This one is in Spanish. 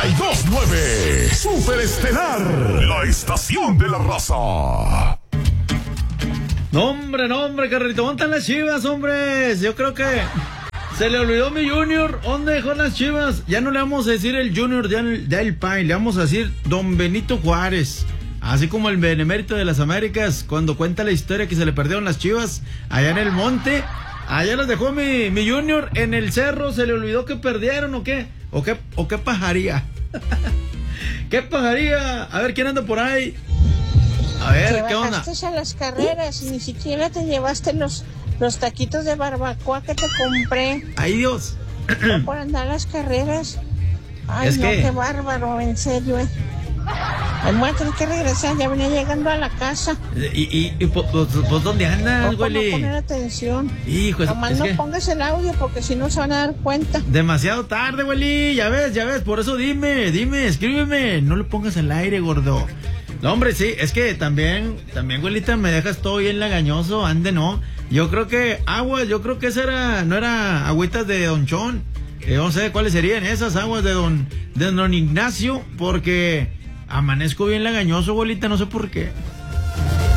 92.9 Super Estelar, la estación de la raza. No, hombre, Carrito, ¿dónde están las Chivas, hombres? Yo creo que se le olvidó mi Junior. ¿Dónde dejó las Chivas? Ya no le vamos a decir el Junior del Pai, le vamos a decir Don Benito Juárez. Así como el benemérito de las Américas, cuando cuenta la historia que se le perdieron las Chivas allá en el monte. Allá las dejó mi Junior en el cerro. ¿Se le olvidó que perdieron o qué? ¿O qué pajaría? ¿Qué pajaría? A ver, ¿quién anda por ahí? A ver, ¿qué onda? Te bajaste a las carreras y ni siquiera te llevaste los taquitos de barbacoa que te compré. ¡Ay, Dios! No por andar a las carreras. Ay, es no, que... qué bárbaro, en serio, Me voy a tener que regresar, ya venía llegando a la casa. Pues ¿dónde andas, güey? No poner atención. Hijo, nomás no pongas el audio porque si no se van a dar cuenta. Demasiado tarde, güey. Ya ves, por eso dime, escríbeme. No lo pongas al aire, gordo. No, hombre, sí, es que también, güelita, me dejas todo bien lagañoso, ande, no. Yo creo que esa no era agüitas de Don Chon. No sé cuáles serían esas aguas de don Ignacio, porque amanezco bien lagañoso, güelita, no sé por qué.